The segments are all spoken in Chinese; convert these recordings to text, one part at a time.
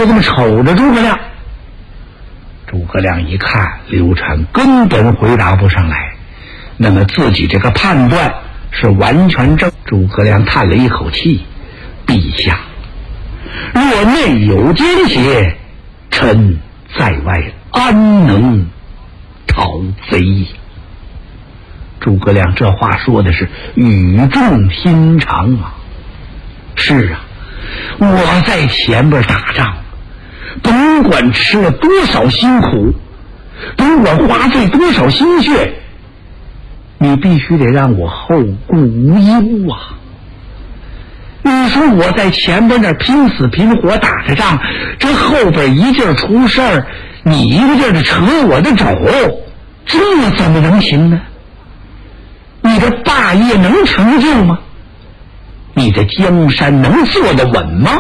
就这么瞅着诸葛亮。诸葛亮一看刘禅根本回答不上来，那么自己这个判断是完全正。诸葛亮叹了一口气，陛下，若内有奸邪，臣在外安能讨贼？诸葛亮这话说的是语重心长啊。是啊，我在前边打仗，甭管吃了多少辛苦，甭管花费多少心血，你必须得让我后顾无忧啊。你说我在前边那拼死拼活打着仗，这后边一劲儿出事儿，你一个劲儿的扯我的肘，这怎么能行呢？你的霸业能成就吗？你的江山能坐得稳吗？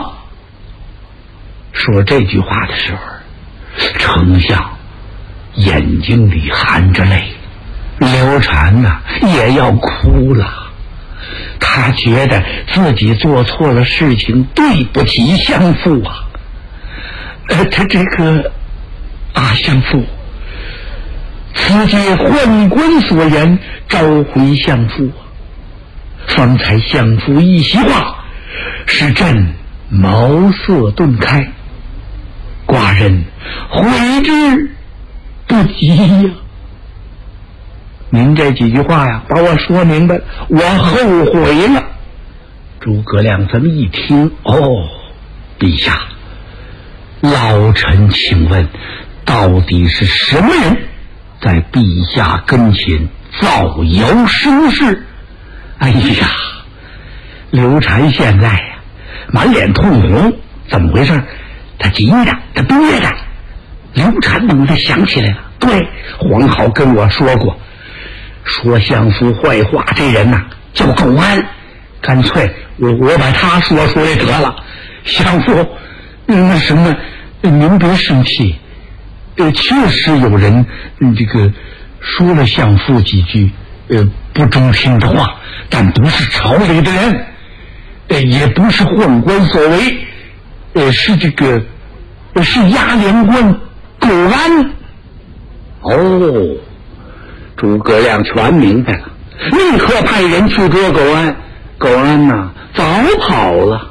说这句话的时候，丞相眼睛里含着泪，刘禅呢也要哭了。他觉得自己做错了事情，对不起相父啊。他这个相父，此皆宦官所言，召回相父。方才相父一席话，使朕茅塞顿开，寡人悔之不及呀。您这几句话呀，把我说明白了，我后悔了。诸葛亮这么一听，陛下，老臣请问，到底是什么人在陛下跟前造谣生事？哎呀，刘禅现在呀，满脸通红，怎么回事？他急的，他憋的。刘禅猛地想起来了，对，黄皓跟我说过，说相父坏话这人呐，叫苟安，干脆我把他说出来得了。相父，那什么，您别生气，确实有人这个说了相父几句不中听的话，但不是朝里的人，也不是宦官所为，是这个是押粮官苟安。诸葛亮全明白了，立刻派人去捉苟安。苟安呐，早跑了。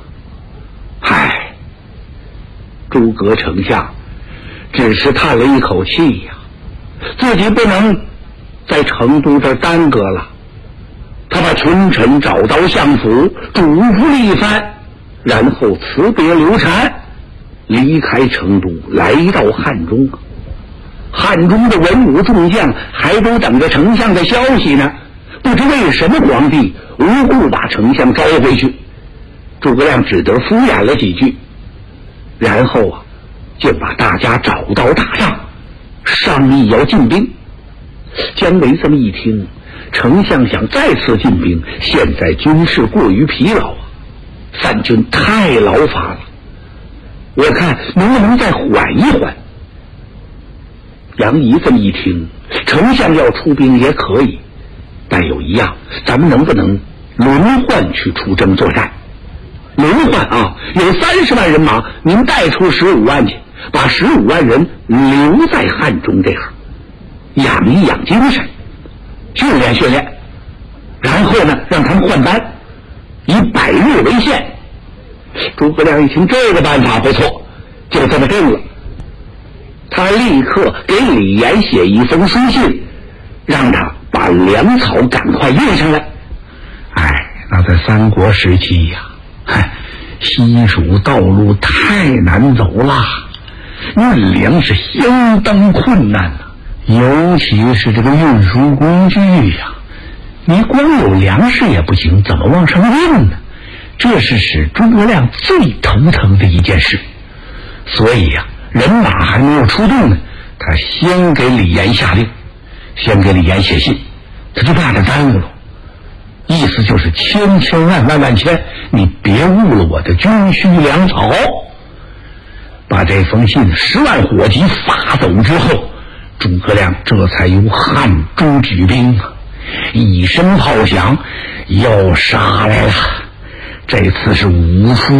诸葛丞相只是叹了一口气呀，自己不能在成都这耽搁了。他把群臣找到相府，嘱咐了一番，然后辞别刘禅，离开成都，来到汉中。汉中的文武众将还都等着丞相的消息呢，不知为什么皇帝无故把丞相召回去。诸葛亮只得敷衍了几句，然后就把大家找到大帐，商议要进兵。姜维这么一听，丞相想再次进兵，现在军事过于疲劳三军太劳乏了，我看能不能再缓一缓。杨仪这么一听，丞相要出兵也可以，但有一样，咱们能不能轮换去出征作战？轮换有30万人马，您带出15万去，把15万人留在汉中这样，养一养精神，训练训练，然后呢让他们换班，以100日为限。诸葛亮一听这个办法不错，就这么定了。他立刻给李严写一封书信，让他把粮草赶快运上来。那在三国时期呀，西蜀道路太难走了，运粮是相当困难的，尤其是这个运输工具呀，你光有粮食也不行，怎么往上运呢？这是使诸葛亮最头疼的一件事。所以人马还没有出动呢，他先给李严下令，先给李严写信，他就怕他耽误了。意思就是千万千，你别误了我的军需粮草。把这封信10万火急发走之后，诸葛亮这才由汉中举兵，一声炮响，又杀来了。这次是5夫